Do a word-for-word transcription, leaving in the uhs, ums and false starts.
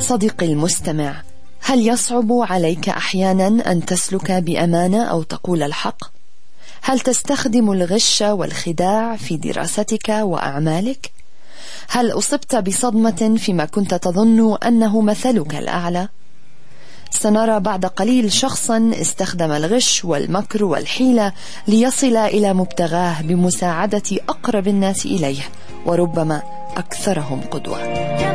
صديقي المستمع، هل يصعب عليك أحيانا أن تسلك بأمانة أو تقول الحق؟ هل تستخدم الغش والخداع في دراستك وأعمالك؟ هل أصبت بصدمة فيما كنت تظن أنه مثلك الأعلى؟ سنرى بعد قليل شخصا استخدم الغش والمكر والحيلة ليصل إلى مبتغاه بمساعدة أقرب الناس إليه وربما أكثرهم قدوة.